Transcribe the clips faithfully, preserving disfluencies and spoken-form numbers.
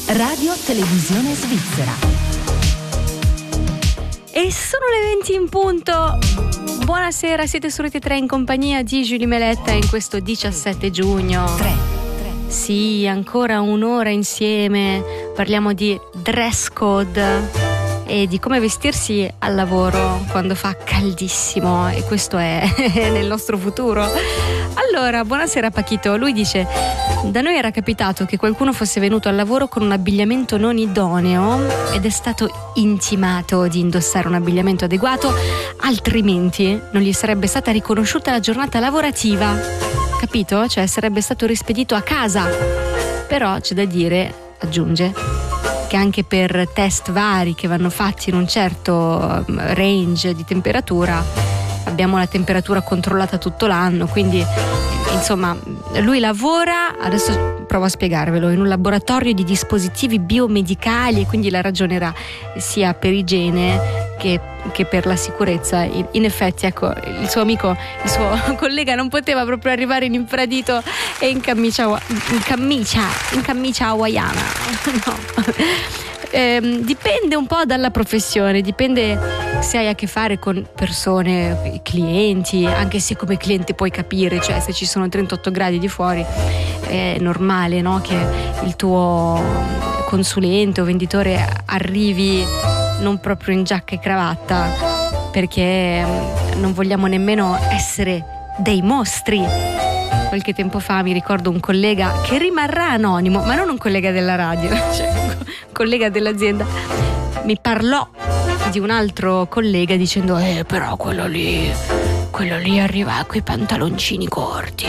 Radio Televisione Svizzera. E sono le venti in punto. Buonasera, siete su Rete tre in compagnia di Giulia Meletta in questo diciassette giugno. tre. Sì, ancora un'ora insieme. Parliamo di dress code e di come vestirsi al lavoro quando fa caldissimo, e questo è nel nostro futuro. Allora, buonasera Pachito. Lui dice: da noi era capitato che qualcuno fosse venuto al lavoro con un abbigliamento non idoneo ed è stato intimato di indossare un abbigliamento adeguato, altrimenti non gli sarebbe stata riconosciuta la giornata lavorativa. Capito? Cioè sarebbe stato rispedito a casa. Però c'è da dire, aggiunge, che anche per test vari che vanno fatti in un certo range di temperatura, abbiamo la temperatura controllata tutto l'anno, quindi insomma lui lavora, adesso provo a spiegarvelo, in un laboratorio di dispositivi biomedicali, e quindi la ragionerà sia per igiene che, che per la sicurezza. In, in effetti, ecco, il suo amico, il suo collega non poteva proprio arrivare in infradito e in camicia in camicia, in camicia hawaiana. No. Eh, dipende un po' dalla professione, dipende se hai a che fare con persone, clienti, anche se come cliente puoi capire, cioè se ci sono trentotto gradi di fuori è normale, no? Che il tuo consulente o venditore arrivi non proprio in giacca e cravatta, perché non vogliamo nemmeno essere dei mostri. Qualche tempo fa mi ricordo un collega che rimarrà anonimo, ma non un collega della radio, cioè un collega dell'azienda, mi parlò di un altro collega dicendo: eh però quello lì quello lì arriva coi pantaloncini corti.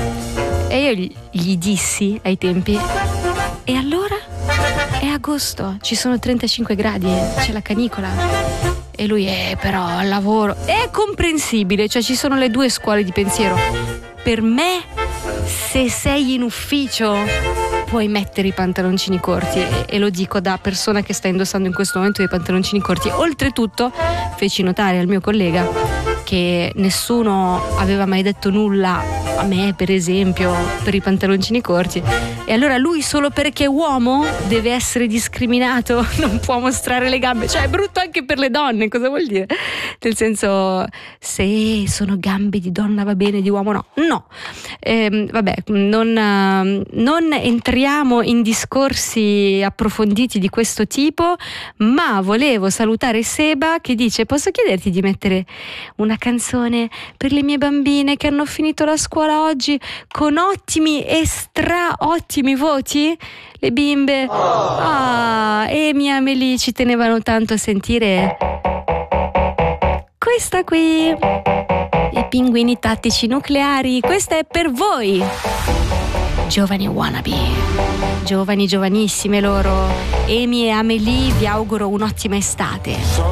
E io gli, gli dissi ai tempi: e allora? È agosto, ci sono trentacinque gradi, c'è la canicola. E lui: eh però al lavoro. È comprensibile, cioè ci sono le due scuole di pensiero. Per me, se sei in ufficio puoi mettere i pantaloncini corti, e, e lo dico da persona che sta indossando in questo momento dei pantaloncini corti. Oltretutto feci notare al mio collega che nessuno aveva mai detto nulla a me, per esempio, per i pantaloncini corti, e allora lui, solo perché è uomo, deve essere discriminato, non può mostrare le gambe. Cioè è brutto anche per le donne, cosa vuol dire? Nel senso, se sono gambe di donna va bene, di uomo no. No, eh, vabbè, non, non entriamo in discorsi approfonditi di questo tipo, ma volevo salutare Seba che dice: posso chiederti di mettere una canzone per le mie bambine che hanno finito la scuola oggi con ottimi e stra ottimi voti? Le bimbe, ah, e mia Amelie ci tenevano tanto a sentire questa qui, i pinguini tattici nucleari. Questa è per voi, giovani wannabe, giovani giovanissime loro. Amy e Amelie vi auguro un'ottima estate.